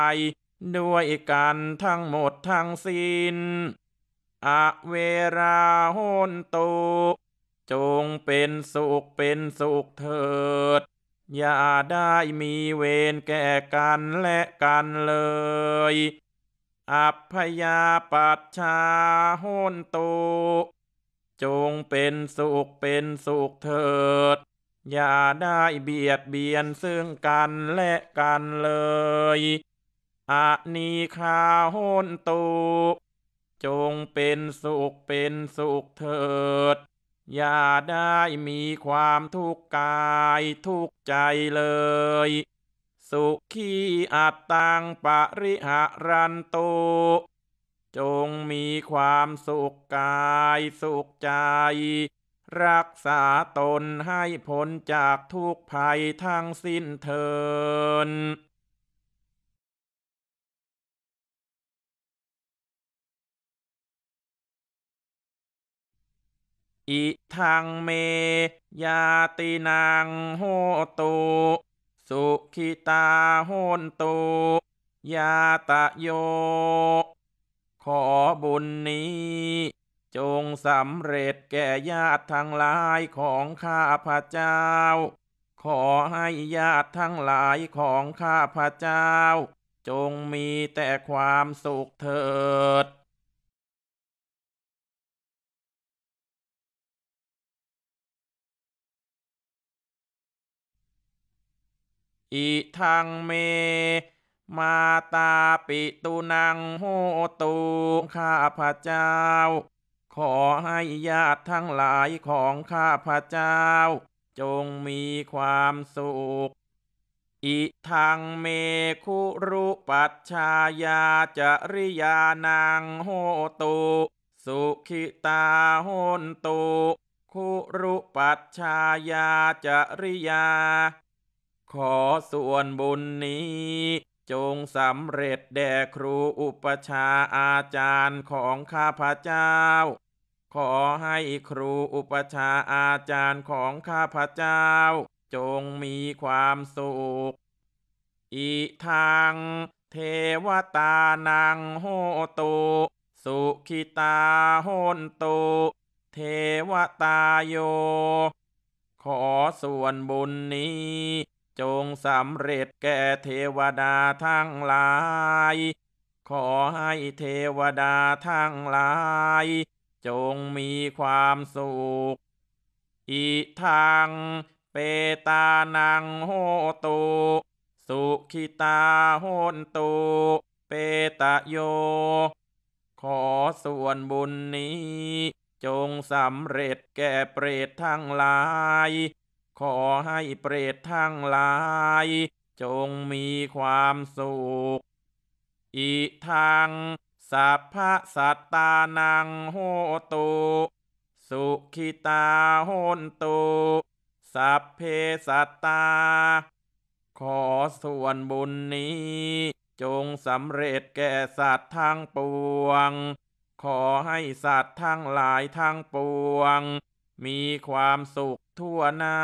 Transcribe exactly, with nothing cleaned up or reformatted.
ด้วยกันทั้งหมดทั้งสิ้นอเวราโหนตุจงเป็นสุขเป็นสุขเถิดอย่าได้มีเวรแก่กันและกันเลยอัพพยาปัชชาโหนตุจงเป็นสุขเป็นสุขเถิดอย่าได้เบียดเบียนซึ่งกันและกันเลยอานีคาโหนตุจงเป็นสุขเป็นสุขเถิดอย่าได้มีความทุกข์กายทุกข์ใจเลยสุขีอัตตังปริหารันตุจงมีความสุขกายสุขใจรักษาตนให้พ้นจากทุกภัยทั้งสิ้นเถิดอิทังเมยาตินังโหตุสุขิตาโหนตุยาตะโยขอบุญนี้จงสำเร็จแก่ญาติทั้งหลายของข้าพเจ้าขอให้ญาติทั้งหลายของข้าพเจ้าจงมีแต่ความสุขเถิดอิทังเมมาตาปิตุนังโหตุข้าพเจ้าขอให้ญาติทั้งหลายของข้าพเจ้าจงมีความสุขอิทังเมคุรุปัชชายาจริยานังโหตุสุขิตาโหนตุคุรุปัชชายาจริยาขอส่วนบุญนี้จงสำเร็จแด่ครูอุปชฌาย์อาจารย์ของข้าพเจ้าขอให้ครูอุปชฌาย์อาจารย์ของข้าพเจ้าจงมีความสุขอิทังเทวตานังโหตุสุขิตาโหนตุเทวตาโยขอส่วนบุญนี้จงสำเร็จแก่เทวดาทั้งหลายขอให้เทวดาทั้งหลายจงมีความสุขอิทังเปตานังโหตุสุขิตาโหนตุเปตะโยขอส่วนบุญนี้จงสำเร็จแก่เปรตทั้งหลายขอให้เปรตทั้งหลายจงมีความสุขอิทังสัพพสัตตานังโหตุสุขิตาโหนตุสัพเพสัตตาขอส่วนบุญนี้จงสำเร็จแก่สัตว์ทั้งปวงขอให้สัตว์ทั้งหลายทั้งปวงมีความสุขทั่วหน้า